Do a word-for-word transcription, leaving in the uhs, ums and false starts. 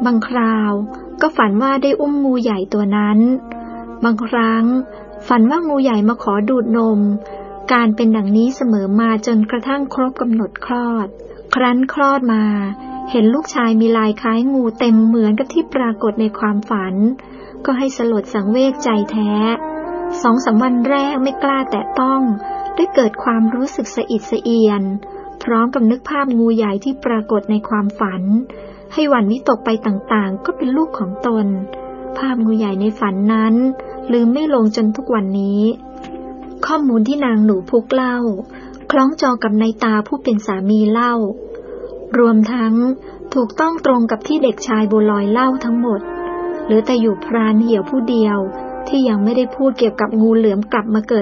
บางคราวก็ฝันว่าได้อุ้มงูใหญ่ตัวนั้นบางครั้งฝันว่างูใหญ่มาขอดูดนมการเป็นดังนี้เสมอมาจนกระทั่งครบกำหนดคลอดครั้นคลอดมาเห็นลูกชายมีลายคล้ายงูเต็มเหมือนกับที่ปรากฏในความฝันก็ให้สลดสังเวชใจแท้สองสามวันแรกไม่กล้าแตะต้องได้เกิดความรู้สึกสะอิดสะเอียนพร้อมกับนึกภาพงูใหญ่ที่ปรากฏในความฝันให้หวั่นวิตกไปต่างๆก็เป็นลูกของตนภาพงูใหญ่ในฝันนั้นลืมไม่ลงจนทุกวันนี้ข้อมูลที่นางหนูพุกเล่าคล้องจองกับนายตาผู้เป็นสามีเล่ารวมทั้งถูกต้องตรงกับที่เด็กชายบัวลอยเล่าทั้งหมดเหลือแต่อยู่พรานเหี่ยวผู้เดียวที่ยังไม่ได้พูดเกี่ยวกับงูเหลือมกลับมาเกิด